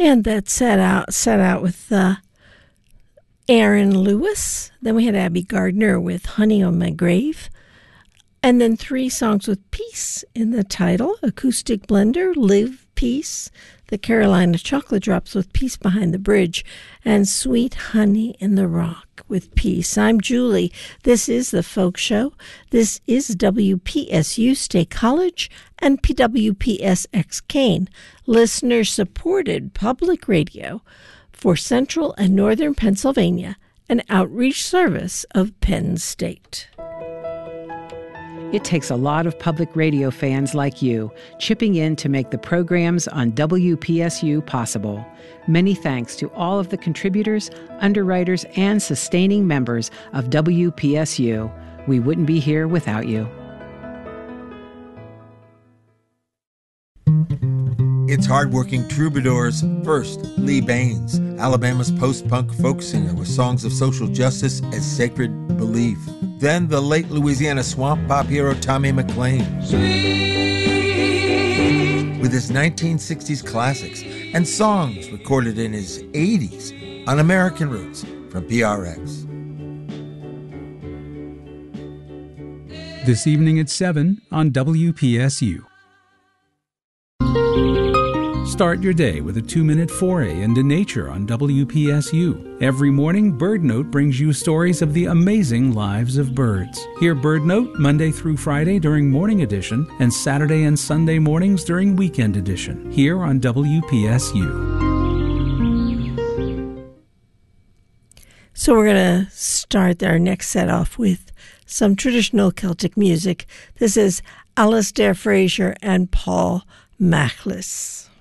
And that set out with Aaron Lewis. Then we had Abby Gardner with Honey on My Grave. And then 3 songs with peace in the title. Acoustic Blender, Live Peace. The Carolina Chocolate Drops with Peace Behind the Bridge. And Sweet Honey in the Rock with Peace. I'm Julie. This is The Folk Show. This is WPSU State College and PWPSX Kane, listener-supported public radio for Central and Northern Pennsylvania, an outreach service of Penn State. It takes a lot of public radio fans like you chipping in to make the programs on WPSU possible. Many thanks to all of the contributors, underwriters, and sustaining members of WPSU. We wouldn't be here without you. It's hardworking troubadours. First, Lee Baines, Alabama's post-punk folk singer with songs of social justice as sacred belief. Then the late Louisiana swamp pop hero Tommy McLean. Sweet. With his 1960s classics and songs recorded in his 80s on American Roots from PRX. This evening at 7 on WPSU. Start your day with a 2-minute foray into nature on WPSU. Every morning, Bird Note brings you stories of the amazing lives of birds. Hear Bird Note Monday through Friday during Morning Edition and Saturday and Sunday mornings during Weekend Edition, here on WPSU. So we're going to start our next set off with some traditional Celtic music. This is Alistair Fraser and Paul Machlis.